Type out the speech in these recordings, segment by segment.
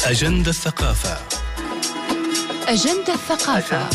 أجندة الثقافة. أجندة الثقافة.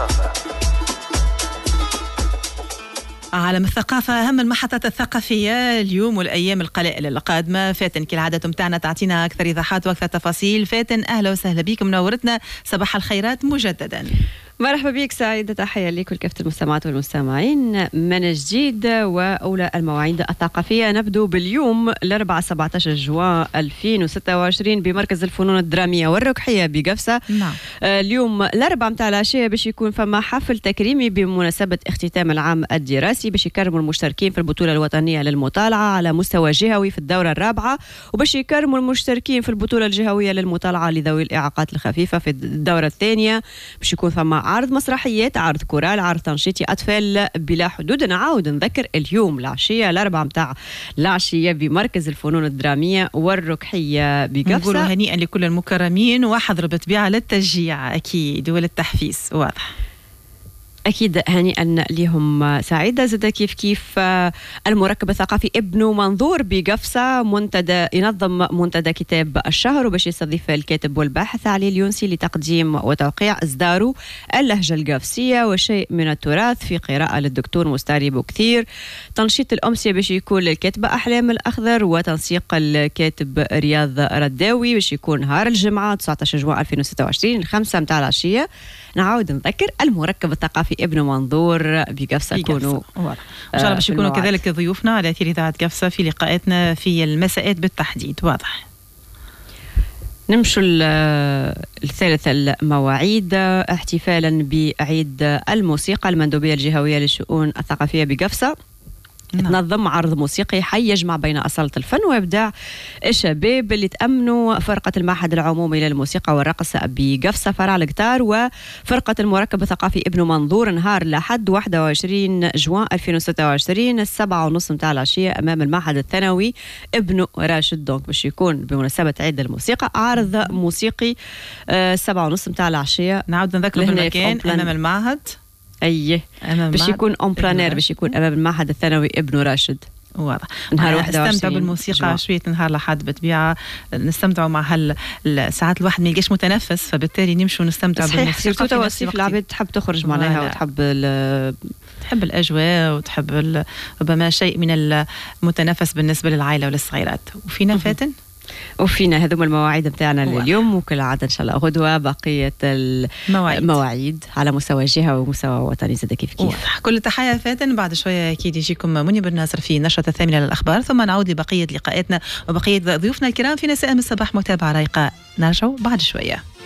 عالم الثقافة أهم المحطات الثقافية اليوم والأيام القلائل القادمة. فاتن كالعادة متاعنا تعطينا أكثر إيضاحات وأكثر تفاصيل. فاتن أهلا وسهلا بكم، منورتنا، صباح الخيرات مجددا. مرحبا بك سعيدة، تحية لك ولكافة المستمعات والمستمعين من جديد وأولى المواعيد الثقافية. نبدو باليوم الأربعاء 17 جوان 2026 بمركز الفنون الدرامية والركحية بقفصة. نعم. اليوم الأربعاء متاع العشية باش يكون فما حفل تكريمي بمناسبة اختتام العام الدراسي، باش يكرموا المشتركين في البطولة الوطنية للمطالعة على مستوى جهوي في الدورة الرابعة، وباش يكرموا المشتركين في البطولة الجهوية للمطالعة لذوي الإعاقات الخفيفة في الدورة الثانية. باش يكون فما عرض مسرحيات، عرض كورال، عرض تنشيطي أطفال بلا حدود. نعاود نذكر اليوم العشية الأربعاء متاع العشية بمركز الفنون الدرامية والركحية بقفصة. نقول هنيئا لكل المكرمين وحضر بالطبيعة للتشجيع أكيد وللتحفيز. واضح أكيد هنيئا لهم سعيدة. زاد كيف المركب الثقافي ابن منظور بقفصة منتدى ينظم منتدى كتاب الشهر، وباش يستضيف الكاتب والباحث علي اليونسي لتقديم وتوقيع إصداره اللهجة القفصية وشيء من التراث في قراءة للدكتور مستعري بوكثير. تنشيط الأمسية باش يكون للكاتبة أحلام الأخضر وتنسيق الكاتب رياض رداوي، باش يكون نهار الجمعة 19 جوان 2026 5 متاع العشية. نعاود نذكر المركب الثقافي ابن منظور بقفصة يكونوا إن شاء الله باش يكونوا كذلك ضيوفنا على أثير إذاعة قفصة في لقاءاتنا في المساءات بالتحديد. واضح. نمشوا الثالث المواعيد احتفالا بعيد الموسيقى. المندوبية الجهوية للشؤون الثقافية بقفصة تنظم عرض موسيقي حي يجمع بين أصالة الفن وإبداع الشباب اللي تأمنوا فرقة المعهد العمومي للموسيقى والرقص بقفصة فرع القطار وفرقة المركب الثقافي ابن منظور نهار الأحد 21 جوان 2026 7:30 متاع العشية أمام المعهد الثانوي ابن راشد. دونك باش يكون بمناسبة عيد الموسيقى عرض موسيقي 7:30 متاع العشية. نعود نذكر بالمكان أمام المعهد. أيه باش يكون اون بلانير، باش يكون امام المعهد الثانوي ابن راشد. واضح. نهار 21 نستمتع بالموسيقى شويه نهار لحد بالطبيعه، نستمتعوا مع ساعات الواحد ما يلقاش متنفس، فبالتالي نمشوا نستمتع بالموسيقى. توا الصيف العباد تحب تخرج معناها وتحب تحب الاجواء وتحب ربما شيء من المتنفس بالنسبه للعائله وللصغيرات. وفينا فاتن وفينا هذوما المواعيد متاعنا اليوم، وكل عادة إن شاء الله غدوة بقية المواعيد على مستوى الجهة ومستوى وطني زاد كيف. كل تحية فاتن. بعد شوية أكيد يجيكم مني بن ناصر في نشرة الثامنة للأخبار، ثم نعود لبقية لقاءاتنا وبقية ضيوفنا الكرام في نسائم الصباح. متابعة رايقة، نرجع بعد شوية.